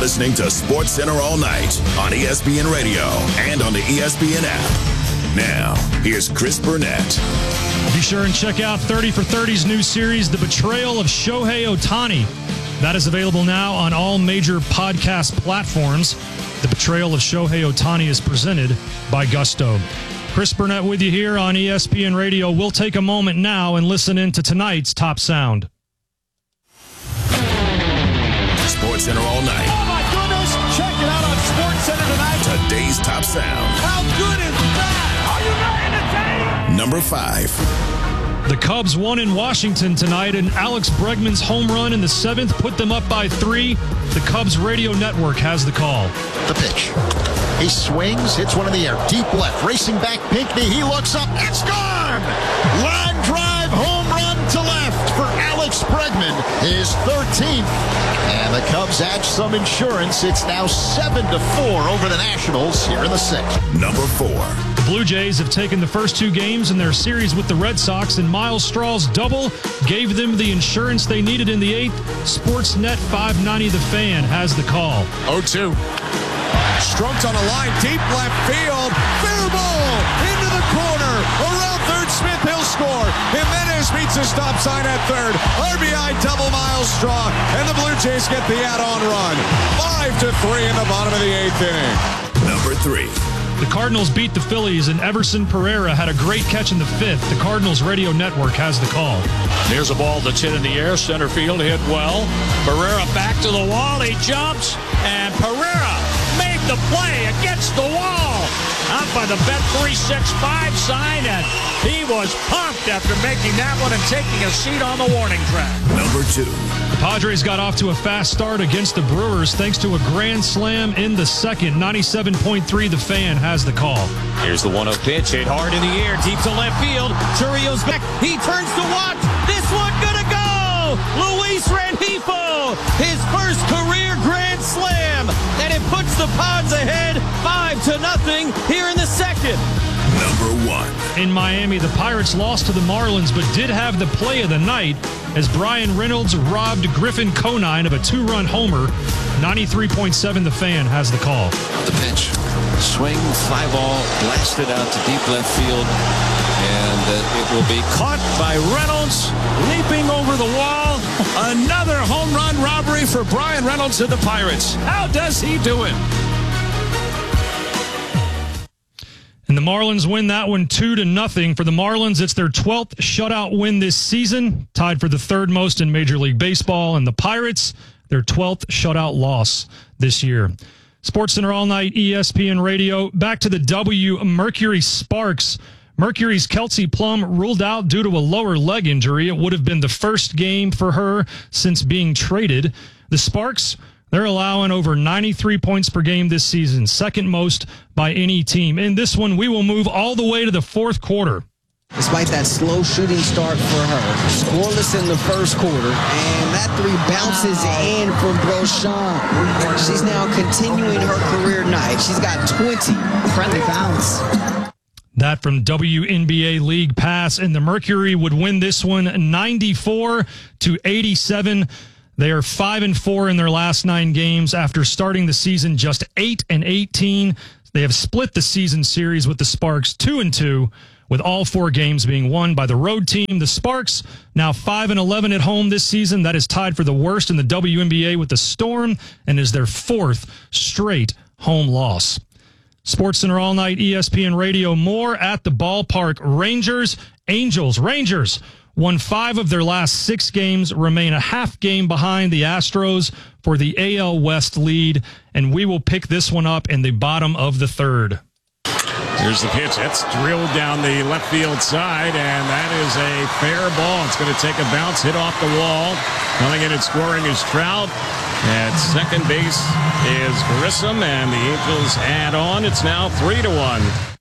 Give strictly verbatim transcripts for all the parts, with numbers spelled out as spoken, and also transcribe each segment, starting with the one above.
listening to Sports Center all night on E S P N Radio and on the E S P N app. Now, here's Chris Burnett. Be sure and check out thirty for thirty's new series, The Betrayal of Shohei Ohtani. That is available now on all major podcast platforms. The Betrayal of Shohei Ohtani is presented by Gusto. Chris Burnett with you here on E S P N Radio. We'll take a moment now and listen in to tonight's Top Sound. Sports Center all night. Oh, my goodness. Check it out on Sports Center tonight. Today's Top Sound. How good is that? Are you ready to take? Number five. The Cubs won in Washington tonight, and Alex Bregman's home run in the seventh put them up by three. The Cubs radio network has the call. The pitch. He swings, hits one in the air. Deep left, racing back Pinckney. He looks up. It's gone! Line drive, home run to left for Alex Bregman. His thirteenth. And the Cubs add some insurance. It's now seven to four over the Nationals here in the sixth. Number four. The Blue Jays have taken the first two games in their series with the Red Sox, and Miles Straw's double gave them the insurance they needed in the eighth. Sportsnet five ninety The Fan has the call. oh two. Strokes on a line, deep left field. Fair ball into the corner. Around third, Smith, he'll score. Jimenez meets a stop sign at third. R B I double, Miles Straw. And the Blue Jays get the add-on run. Five to three in the bottom of the eighth inning. Number three. The Cardinals beat the Phillies, and Everson Pereira had a great catch in the fifth. The Cardinals radio network has the call. Here's a ball that's hit in the air. Center field hit well. Pereira back to the wall. He jumps, and Pereira made the play against the wall. Out by the Bet three sixty-five sign, and he was pumped after making that one and taking a seat on the warning track. Number two. The Padres got off to a fast start against the Brewers thanks to a grand slam in the second. ninety-seven point three The Fan has the call. Here's the one oh pitch, hit hard in the air, deep to left field. Churrio's back. He turns to watch. This one gonna go. Luis Rengifo, his first career grand slam, and it puts the Pods ahead five to nothing here in the second. Number one. In Miami, the Pirates lost to the Marlins, but did have the play of the night as Brian Reynolds robbed Griffin Conine of a two-run homer. ninety-three point seven The Fan has the call. The pitch. Swing, fly ball, blasted out to deep left field, and uh, it will be Caught by Reynolds, leaping over the wall. Another home run robbery for Brian Reynolds and the Pirates. How does he do it? And the Marlins win that one two to nothing. For the Marlins, it's their twelfth shutout win this season, tied for the third most in Major League Baseball. And the Pirates, their twelfth shutout loss this year. SportsCenter all night, E S P N Radio. Back to the W. Mercury Sparks. Mercury's Kelsey Plum ruled out due to a lower leg injury. It would have been the first game for her since being traded. The Sparks, they're allowing over ninety-three points per game this season, second most by any team. In this one, we will move all the way to the fourth quarter. Despite that slow shooting start for her, scoreless in the first quarter, and that three bounces in from Broshan. She's now continuing her career night. She's got twenty friendly bounce. That from W N B A League Pass, and the Mercury would win this one ninety-four to eighty-seven. They are five and four in their last nine games after starting the season just eight and eighteen. They have split the season series with the Sparks two and two, with all four games being won by the road team. The Sparks now five and eleven at home this season. That is tied for the worst in the W N B A with the Storm, and is their fourth straight home loss. SportsCenter all night, E S P N Radio. More at the ballpark. Rangers, Angels, Rangers won five of their last six games, remain a half game behind the Astros for the A L West lead, and we will pick this one up in the bottom of the third. Here's the pitch. That's drilled down the left field side, and that is a fair ball. It's going to take a bounce, hit off the wall. Coming in and scoring is Trout. At second base is Grissom, and the Angels add on. It's now three to one.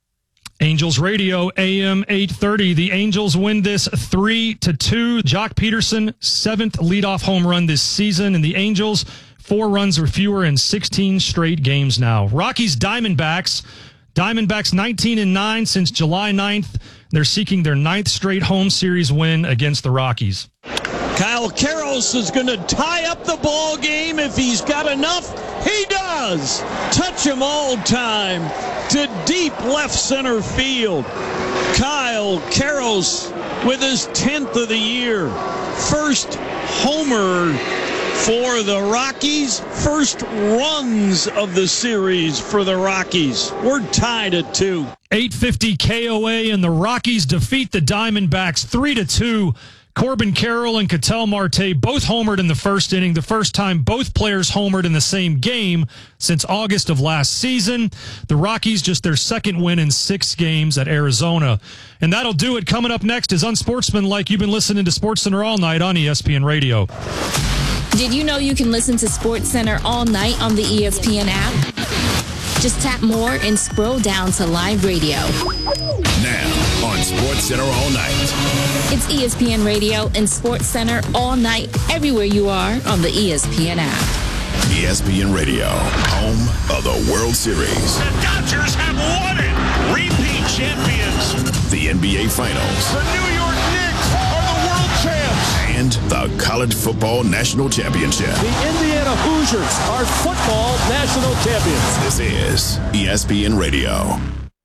Angels Radio, A M eight thirty. The Angels win this three to two. Jock Peterson, seventh leadoff home run this season, and the Angels, four runs or fewer in sixteen straight games now. Rockies Diamondbacks. Diamondbacks nineteen and nine since July ninth. They're seeking their ninth straight home series win against the Rockies. Kyle Karros is going to tie up the ball game if he's got enough. He does. Touch him all time to deep left center field. Kyle Karros with his tenth of the year. First homer for the Rockies. First runs of the series for the Rockies. We're tied at two. eight fifty K O A, and the Rockies defeat the Diamondbacks three to two. Corbin Carroll and Ketel Marte both homered in the first inning, the first time both players homered in the same game since August of last season. The Rockies just their second win in six games at Arizona. And that'll do it. Coming up next is Unsportsmanlike. You've been listening to SportsCenter all night on E S P N Radio. Did you know you can listen to SportsCenter all night on the E S P N app? Just tap more and scroll down to live radio. Now on SportsCenter all night. It's E S P N Radio and SportsCenter all night, everywhere you are on the E S P N app. E S P N Radio, home of the World Series. The Dodgers have won it. Repeat champions. The N B A Finals. The New York Knicks are the world champs. And the College Football National Championship. The Indiana Hoosiers are football national champions. This is E S P N Radio.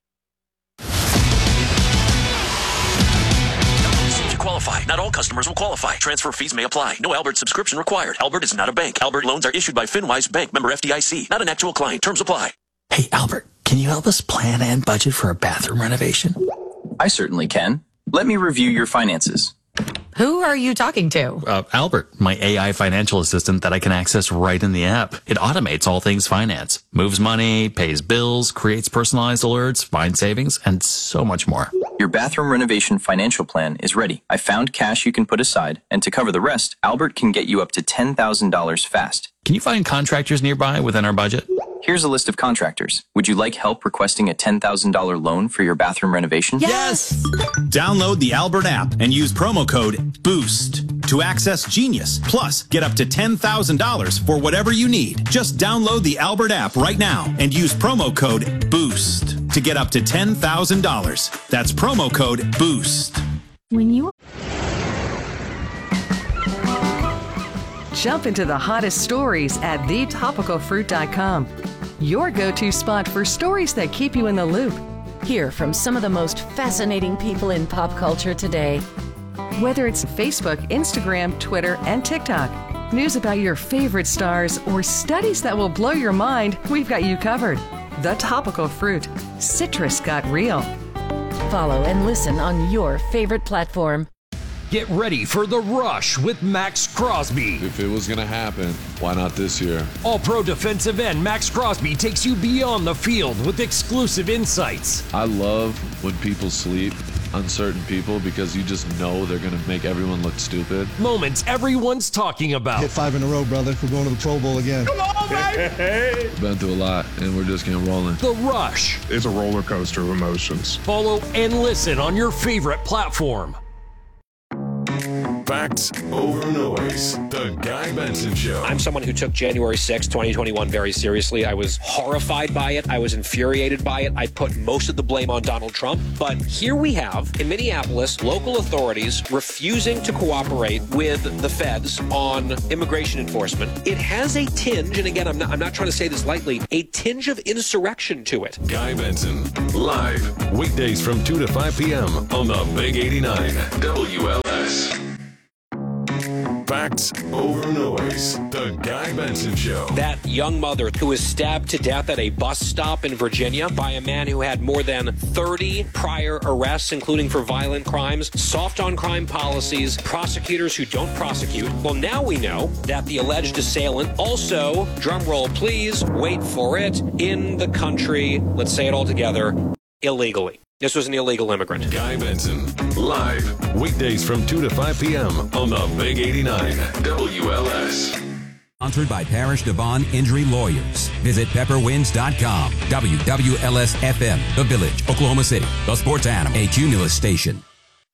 Qualify. Not all customers will qualify. Transfer fees may apply. No Albert subscription required. Albert is not a bank. Albert loans are issued by FinWise Bank, member F D I C. Not an actual client. Terms apply. Hey, Albert, can you help us plan and budget for a bathroom renovation? I certainly can. Let me review your finances. Who are you talking to? Uh, Albert, my A I financial assistant that I can access right in the app. It automates all things finance, moves money, pays bills, creates personalized alerts, finds savings, and so much more. Your bathroom renovation financial plan is ready. I found cash you can put aside, and to cover the rest, Albert can get you up to ten thousand dollars fast. Can you find contractors nearby within our budget? Here's a list of contractors. Would you like help requesting a ten thousand dollars loan for your bathroom renovation? Yes! Download the Albert app and use promo code BOOST to access Genius. Plus, get up to ten thousand dollars for whatever you need. Just download the Albert app right now and use promo code BOOST to get up to ten thousand dollars. That's promo code BOOST. When you Jump into the hottest stories at the topical fruit dot com. Your go-to spot for stories that keep you in the loop. Hear from some of the most fascinating people in pop culture today. Whether it's Facebook, Instagram, Twitter, and TikTok, news about your favorite stars, or studies that will blow your mind, we've got you covered. The Topical Fruit. Citrus got real. Follow and listen on your favorite platform. Get ready for The Rush with Max Crosby. If it was going to happen, why not this year? All-pro defensive end Max Crosby takes you beyond the field with exclusive insights. I love when people sleep on certain people because you just know they're going to make everyone look stupid. Moments everyone's talking about. Hit five in a row, brother. We're going to the Pro Bowl again. Come on, baby! Been through a lot, and we're just getting rolling. The Rush. It's a roller coaster of emotions. Follow and listen on your favorite platform. Facts over noise. The Guy Benson Show. I'm someone who took January sixth, twenty twenty-one very seriously. I was horrified by it. I was infuriated by it. I put most of the blame on Donald Trump. But here we have, in Minneapolis, local authorities refusing to cooperate with the feds on immigration enforcement. It has a tinge, and again, I'm not, I'm not trying to say this lightly, a tinge of insurrection to it. Guy Benson, live, weekdays from two to five p.m. on the Big eighty-nine W L S. Facts over noise. The Guy Benson Show. That young mother who was stabbed to death at a bus stop in Virginia by a man who had more than thirty prior arrests, including for violent crimes, soft on crime policies, prosecutors who don't prosecute. Well, now we know that the alleged assailant also, drumroll please, wait for it, in the country, let's say it all together, illegally. This was an illegal immigrant. Guy Benson, live, weekdays from two to five p.m. on the Big eighty-nine W L S. Sponsored by Parish Devon Injury Lawyers. Visit pepper winds dot com. W W L S F M, The Village, Oklahoma City. The Sports Animal, a Cumulus station.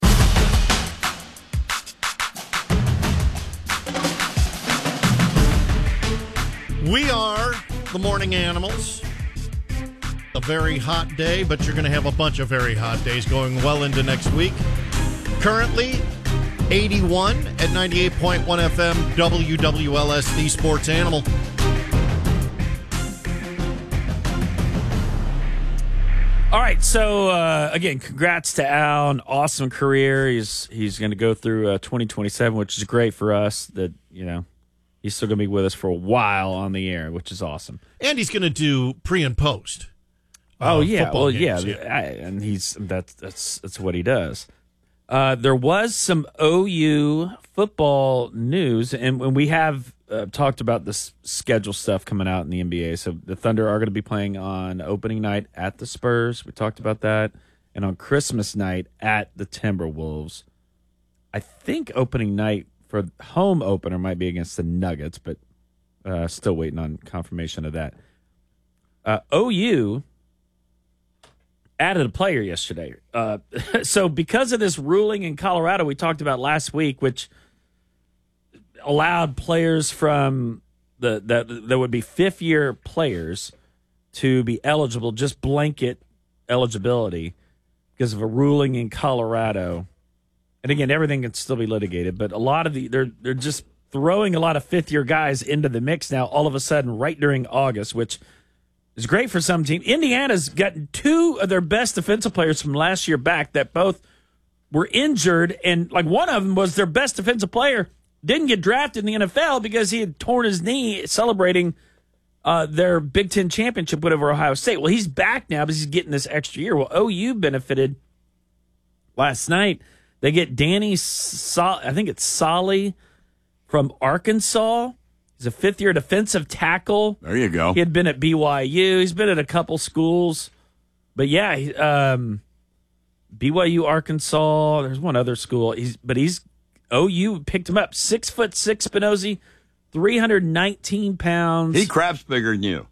We are the Morning Animals. A very hot day, but you're going to have a bunch of very hot days going well into next week. Currently, eighty-one at ninety-eight point one F M, W W L S, the Sports Animal. All right, so uh, again, congrats to Al, an awesome career. He's he's going to go through uh, twenty twenty-seven, which is great for us. That you know, he's still going to be with us for a while on the air, which is awesome. And he's going to do pre and post. Oh uh, yeah, well games, yeah, yeah. I, and he's that's that's that's what he does. Uh, there was some O U football news, and when we have uh, talked about this schedule stuff coming out in the N B A. So the Thunder are going to be playing on opening night at the Spurs. We talked about that, and on Christmas night at the Timberwolves. I think opening night for home opener might be against the Nuggets, but uh, still waiting on confirmation of that. Uh, O U added a player yesterday. Uh, so because of this ruling in Colorado we talked about last week, which allowed players from the that that would be fifth year players to be eligible, just blanket eligibility because of a ruling in Colorado. And again, everything can still be litigated, but a lot of the they're they're just throwing a lot of fifth year guys into the mix now all of a sudden right during August, which is great for some teams. Indiana's gotten two of their best defensive players from last year back that both were injured, and like one of them was their best defensive player, didn't get drafted in the N F L because he had torn his knee celebrating uh, their Big Ten championship win over Ohio State. Well, he's back now because he's getting this extra year. Well, O U benefited last night. They get Danny, Sol- I think it's Solly from Arkansas. He's a fifth-year defensive tackle. There you go. He had been at B Y U. He's been at a couple schools. But, yeah, he, um, B Y U, Arkansas. There's one other school. He's But he's O U picked him up. Six foot six, Spinozzi, three hundred nineteen pounds. He craps bigger than you.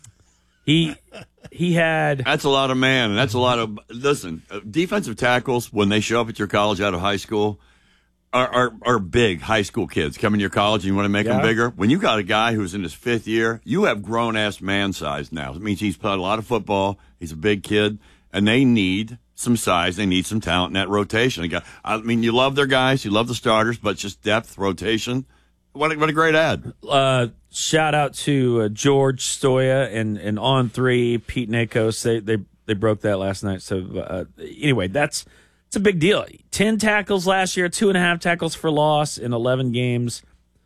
He he had... That's a lot of man. And that's a lot of... Listen, defensive tackles, when they show up at your college out of high school, are are, are big high school kids coming to your college and you want to make Yeah. them bigger. When you got a guy who's in his fifth year, you have grown-ass man size now. It means he's played a lot of football. He's a big kid. And they need some size. They need some talent in that rotation. I mean, you love their guys. You love the starters, but just depth, rotation. What a, what a great ad. Uh, shout out to uh, George Stoya and, and On three, Pete Nakos. They, they, they broke that last night. So, uh, anyway, that's it's a big deal. Ten tackles last year, two and a half tackles for loss in eleven games.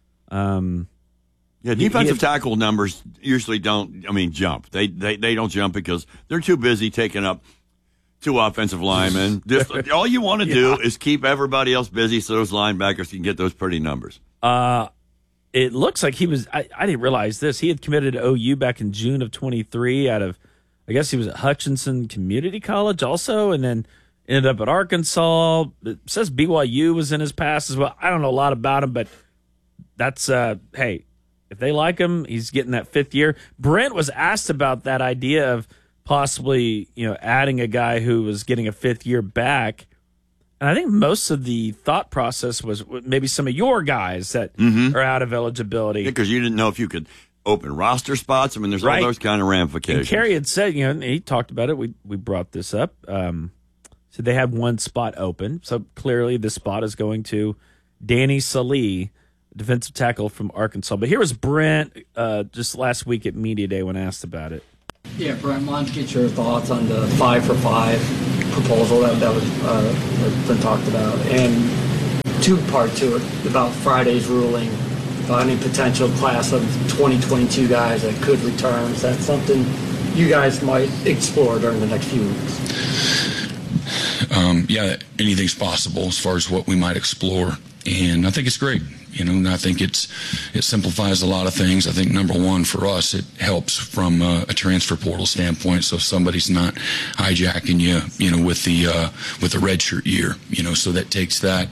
Um, Yeah, defensive tackle numbers usually don't, I mean, jump. They, they they don't jump because they're too busy taking up two offensive linemen. Just, all you want to do Yeah. is keep everybody else busy so those linebackers can get those pretty numbers. Uh, it looks like he was, I, I didn't realize this. He had committed to O U back in June of twenty-three out of, I guess he was at Hutchinson Community College also, and then ended up at Arkansas. It says B Y U was in his past as well. I don't know a lot about him, but that's, uh, hey, if they like him, he's getting that fifth year. Brent was asked about that idea of possibly, you know, adding a guy who was getting a fifth year back. And I think most of the thought process was maybe some of your guys that Mhm. are out of eligibility. Because you didn't know if you could open roster spots. I mean, there's Right. all those kind of And ramifications. Kerry had said, you know, and he talked about it. We we brought this up. Um, so they had one spot open. So clearly the spot is going to Danny Salee, defensive tackle from Arkansas. But here was Brent uh, just last week at Media Day when asked about it. Yeah, Brent, wanted to get your thoughts on the five for five proposal that, that was uh, that's been talked about. And two part to it about Friday's ruling about any potential class of twenty twenty-two guys that could return. Is that something you guys might explore during the next few weeks? Um, yeah, anything's possible as far as what we might explore. And I think it's great. You know, and I think it's it simplifies a lot of things. I think number one for us, it helps from uh, a transfer portal standpoint. So if somebody's not hijacking you, you know, with the uh, with the redshirt year, you know, so that takes that,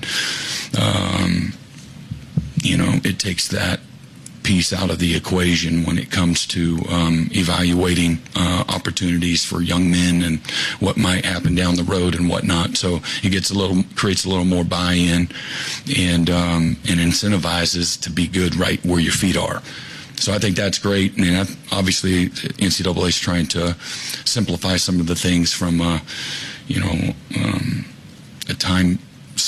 um, you know, it takes that piece out of the equation when it comes to um, evaluating uh, opportunities for young men and what might happen down the road and whatnot. So it gets a little, creates a little more buy-in and um, and incentivizes to be good right where your feet are. So I think that's great. And I, obviously, N C double A is trying to simplify some of the things from, uh, you know, um, a time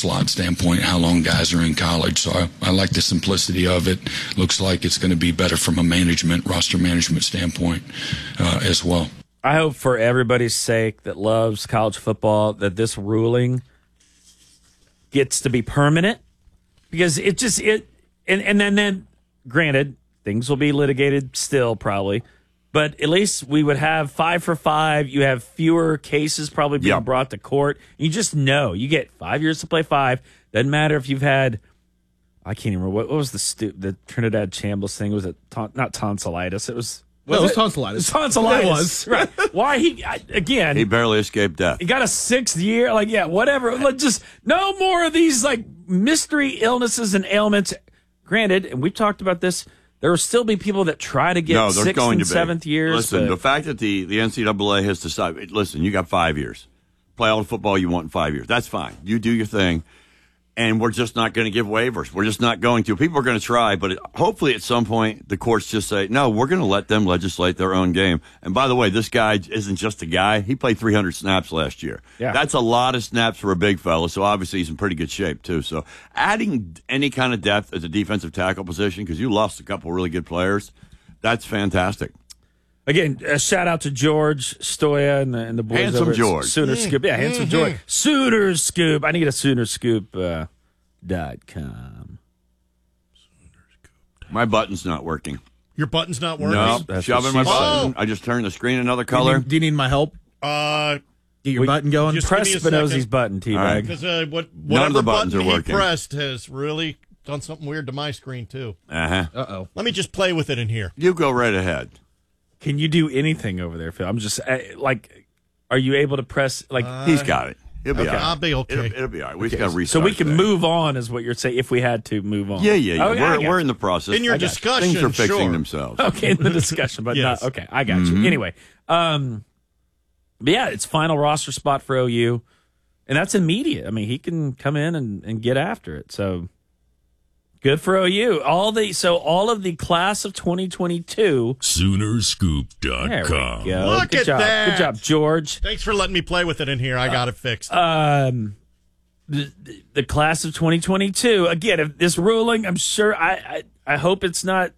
slot standpoint, how long guys are in college. So I, I like the simplicity of it. Looks like it's going to be better from a management, roster management standpoint uh, as well. I hope for everybody's sake that loves college football that this ruling gets to be permanent, because it just it and and then then granted things will be litigated still probably, but at least we would have five for five. You have fewer cases probably being Yep. brought to court. You just know you get five years to play five. Doesn't matter if you've had, I can't even remember what, what was the stu- the Trinidad Chambliss thing. Was it ton- not tonsillitis? It was. Was no, it was tonsillitis. It was tonsillitis. It was. Right. Why he, I, again. He barely escaped death. He got a sixth year. Like, yeah, whatever. Like, just no more of these, like, mystery illnesses and ailments. Granted, and we've talked about this, there will still be people that try to get no, there's sixth going and to be. seventh years. Listen, but, the fact that the, the N C double A has decided, listen, you got five years. Play all the football you want in five years. That's fine. You do your thing. And we're just not going to give waivers. We're just not going to. People are going to try, but it, hopefully at some point the courts just say, no, we're going to let them legislate their own game. And by the way, this guy isn't just a guy. He played three hundred snaps last year. Yeah. That's a lot of snaps for a big fella, so obviously he's in pretty good shape too. So adding any kind of depth at the defensive tackle position, because you lost a couple really good players, that's fantastic. Again, a shout out to George Stoya and the, and the boys Handsome over at George. Sooner Mm. Scoop. Yeah, Handsome Mhm. George. Sooner Scoop. I need a Sooner Scoop uh, dot com. My button's not working. Your button's not working? No, That's shoving what my she button. said. I just turned the screen another Do you color. need- Do you need my help? Uh, Get your We- button going. just Press give me a Spinozzi's second. button, T-Bag. All right. Because uh, what, None whatever of the buttons button are he working. pressed has really done something weird to my screen, too. Uh-huh. Uh-oh. Let me just play with it in here. You go right ahead. Can you do anything over there, Phil? I'm just, uh, like, are you able to press, like... He's got it. He'll be Okay. all right. I'll be okay. It'll, it'll be all right. We just Okay, got to restart. so we can that. move on, is what you're saying, if we had to move on. Yeah, yeah, yeah. Okay, I we're got we're you. in the process. In your I got you. discussion, Things are fixing sure. themselves. Okay, in the discussion, but Yes. not, okay, I got Mhm. you. Anyway, um, but yeah, it's final roster spot for O U, and that's immediate. I mean, he can come in and, and get after it, so good for O U. All the So all of the class of twenty twenty-two. Sooner Scoop dot There we com. go. Look Good at job. that. Good job, George. Thanks for letting me play with it in here. I got it fixed. Um, the, the class of twenty twenty-two. Again, if this ruling, I'm sure. I, I I hope it's not.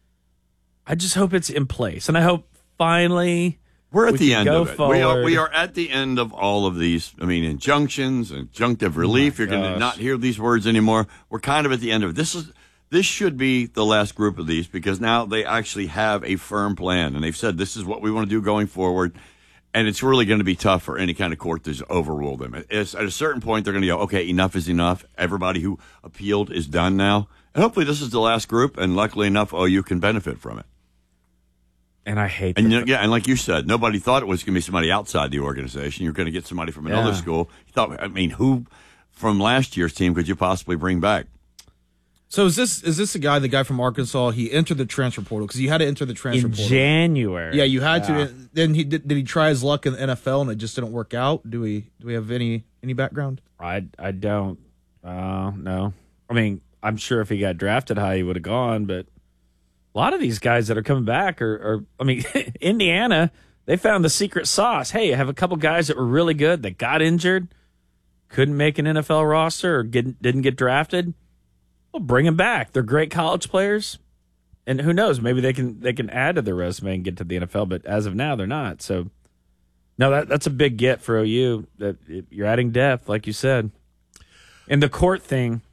I just hope it's in place, and I hope finally We're at we the can end go of it. Forward. We are, we are at the end of all of these. I mean, injunctions, injunctive relief. You're going to gosh. not hear these words anymore. We're kind of at the end of it. This is this should be the last group of these, because now they actually have a firm plan, and they've said this is what we want to do going forward. And it's really going to be tough for any kind of court to overrule them. It's, at a certain point, they're going to go, okay, enough is enough. Everybody who appealed is done now. And hopefully this is the last group, and luckily enough, O U can benefit from it. And I hate And that. you know, yeah, and like you said, nobody thought it was going to be somebody outside the organization. You're going to get somebody from another Yeah. school. You thought, I mean, who from last year's team could you possibly bring back? So is this is this the guy, the guy from Arkansas? He entered the transfer portal because you had to enter the transfer in portal. January. Yeah, you had Yeah. to. Then he did. Did he try his luck in the N F L and it just didn't work out? Do we do we have any any background? I I don't. Uh, no. I mean, I'm sure if he got drafted high, he would have gone. But a lot of these guys that are coming back are, are I mean, Indiana, they found the secret sauce. Hey, I have a couple guys that were really good that got injured, couldn't make an N F L roster, or get, didn't get drafted. Well, bring them back. They're great college players, and who knows? Maybe they can they can add to their resume and get to the N F L. But as of now, they're not. So, no, that that's a big get for O U. That you're adding depth, like you said. And the court thing,